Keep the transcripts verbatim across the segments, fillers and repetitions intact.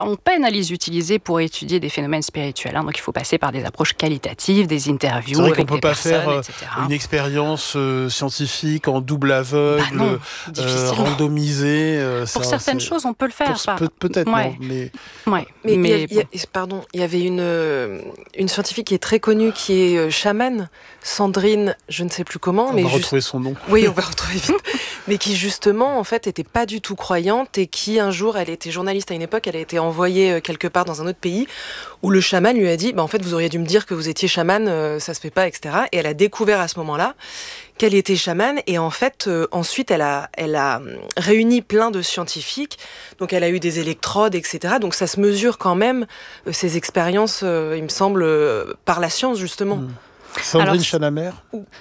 on peine à les utiliser pour étudier des phénomènes spirituels. Hein. Donc il faut passer par des approches qualitatives, des interviews c'est vrai avec qu'on peut des pas personnes, faire et cetera. une expérience euh, scientifique en double aveugle, bah non, euh, randomisée. Euh, pour ça, certaines c'est... choses, on peut le faire. Pour, peut, peut-être, ouais. non, mais... Ouais. Mais, mais il y a, bon. il y a, pardon, il y avait une, une scientifique qui est très connue, qui est chamane, Sandrine, je ne sais plus comment. On mais va juste... retrouver son nom. Oui, on va retrouver vite. Mais qui justement, en fait, était pas du tout croyante et qui, un jour, elle était journaliste à une époque, elle a été envoyée quelque part dans un autre pays où le chaman lui a dit, bah, en fait, vous auriez dû me dire que vous étiez chaman, euh, ça se fait pas, et cetera. Et elle a découvert à ce moment-là qu'elle était chamane et en fait, euh, ensuite, elle a, elle a réuni plein de scientifiques. Donc, elle a eu des électrodes, et cetera. Donc, ça se mesure quand même, euh, ces expériences, euh, il me semble, euh, par la science, justement. Mmh. Sandrine Alors, Chanamer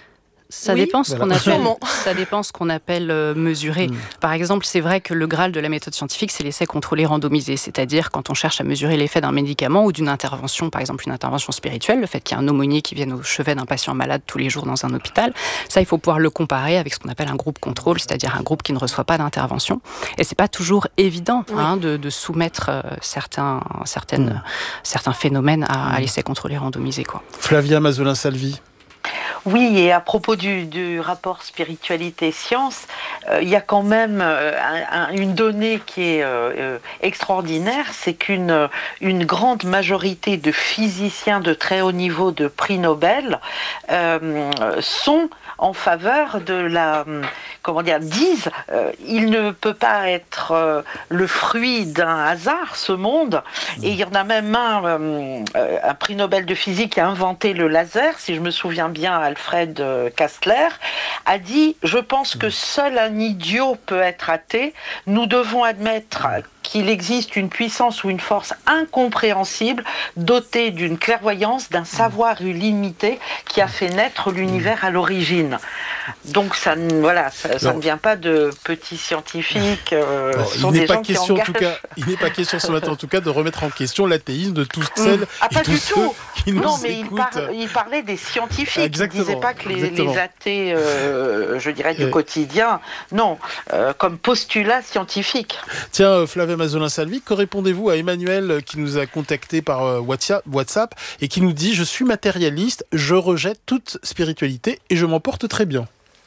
Ça, oui, dépend ce voilà. qu'on appelle, ça dépend ce qu'on appelle euh, mesurer. Mm. Par exemple, c'est vrai que le Graal de la méthode scientifique, c'est l'essai contrôlé randomisé. C'est-à-dire quand on cherche à mesurer l'effet d'un médicament ou d'une intervention, par exemple une intervention spirituelle, le fait qu'il y ait un aumônier qui vienne au chevet d'un patient malade tous les jours dans un hôpital, ça, il faut pouvoir le comparer avec ce qu'on appelle un groupe contrôle, c'est-à-dire un groupe qui ne reçoit pas d'intervention. Et c'est pas toujours évident oui. hein, de, de soumettre euh, certains, certaines, Mm. certains phénomènes à, Mm. à l'essai contrôlé randomisé, quoi. Flavia Mazzolin-Salvi. Oui, et à propos du, du rapport spiritualité-science, euh, il y a quand même euh, un, un, une donnée qui est euh, extraordinaire, c'est qu'une une grande majorité de physiciens de très haut niveau de prix Nobel euh, sont en faveur de la, comment dire, disent, euh, il ne peut pas être euh, le fruit d'un hasard, ce monde, et il y en a même un, euh, un prix Nobel de physique qui a inventé le laser, si je me souviens bien, Alfred Kastler, a dit, je pense que seul un idiot peut être athée, nous devons admettre qu'il existe une puissance ou une force incompréhensible, dotée d'une clairvoyance, d'un savoir illimité, qui a fait naître l'univers à l'origine. Donc ça, voilà, ça, ça ne vient pas de petits scientifiques. Euh, non, ce sont il n'est des pas gens question, qui en tout cas, il n'est pas question ce matin, en tout cas, de remettre en question l'athéisme de toutes celles ah, et pas tous du ceux tout. qui nous Non, mais écoutent. il, par, il parlait des scientifiques. Exactement, Il ne disait pas que les, exactement. les athées, euh, je dirais, du Euh, quotidien, non, euh, comme postulat scientifique. Tiens, euh, Flavia Mazzolin-Salvi, que répondez-vous à Emmanuel euh, qui nous a contacté par euh, WhatsApp et qui nous dit « Je suis matérialiste, je rejette toute spiritualité et je m'en porte très bien ».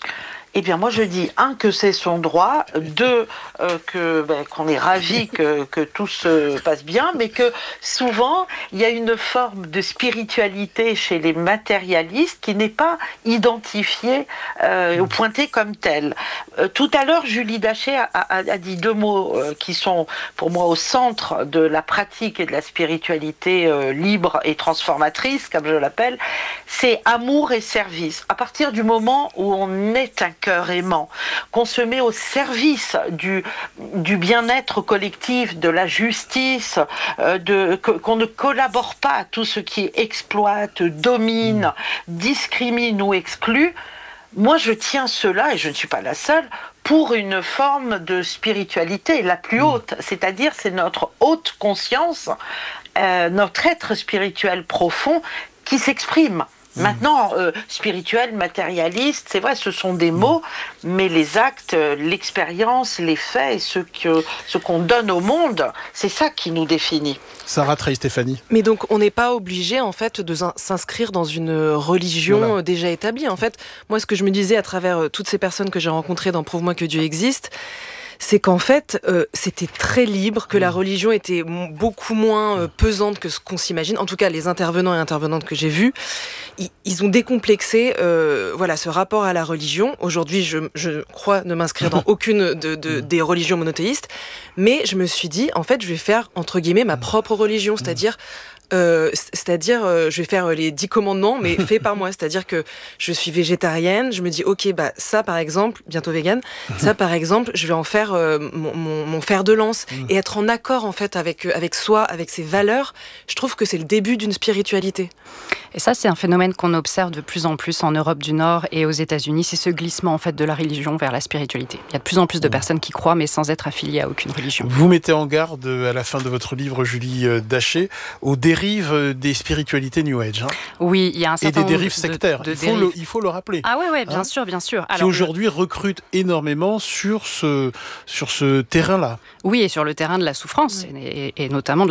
Eh bien, moi, je dis, un, que c'est son droit, deux, euh, que, ben, qu'on est ravis que, que tout se passe bien, mais que souvent, il y a une forme de spiritualité chez les matérialistes qui n'est pas identifiée euh, ou pointée comme telle. Euh, tout à l'heure, Julie Daché a, a, a dit deux mots euh, qui sont, pour moi, au centre de la pratique et de la spiritualité euh, libre et transformatrice, comme je l'appelle, c'est amour et service. À partir du moment où on est un cœur aimant, qu'on se met au service du, du bien-être collectif, de la justice, euh, de, que, qu'on ne collabore pas à tout ce qui exploite, domine, discrimine ou exclut, moi je tiens cela, et je ne suis pas la seule, pour une forme de spiritualité la plus haute, c'est-à-dire c'est notre haute conscience, euh, notre être spirituel profond qui s'exprime. Maintenant, euh, spirituel, matérialiste, c'est vrai, ce sont des mots, mais les actes, l'expérience, les faits, et ce, que, ce qu'on donne au monde, c'est ça qui nous définit. Sarah Trey-Stéphanie. Mais donc, on n'est pas obligé, en fait, de s'inscrire dans une religion voilà. déjà établie. En fait, moi, ce que je me disais à travers toutes ces personnes que j'ai rencontrées dans Prouve-moi que Dieu existe, c'est qu'en fait, euh, c'était très libre, que la religion était beaucoup moins euh, pesante que ce qu'on s'imagine. En tout cas, les intervenants et intervenantes que j'ai vus, ils, ils ont décomplexé euh, voilà, ce rapport à la religion. Aujourd'hui, je, je crois ne m'inscrire dans aucune de, de, des religions monothéistes, mais je me suis dit, en fait, je vais faire, entre guillemets, ma propre religion, c'est-à-dire... Euh, c'est-à-dire, euh, je vais faire les dix commandements, mais fait par moi. C'est-à-dire que je suis végétarienne, je me dis, ok, bah ça par exemple, bientôt vegan, ça par exemple, je vais en faire euh, mon, mon, mon fer de lance et être en accord en fait avec avec soi, avec ses valeurs. Je trouve que c'est le début d'une spiritualité. Et ça, c'est un phénomène qu'on observe de plus en plus en Europe du Nord et aux États-Unis. C'est ce glissement en fait de la religion vers la spiritualité. Il y a de plus en plus de personnes qui croient, mais sans être affiliées à aucune religion. Vous mettez en garde à la fin de votre livre, Julie Daché, aux dérives des spiritualités New Age. Hein. Oui, il y a un certain et des dérives sectaires. De, de il, faut dérives. le, il faut le rappeler. Ah oui, ouais, bien hein, sûr, bien sûr. Alors, qui Alors, aujourd'hui recrutent énormément sur ce, sur ce terrain-là. Oui, et sur le terrain de la souffrance, oui. et, et notamment de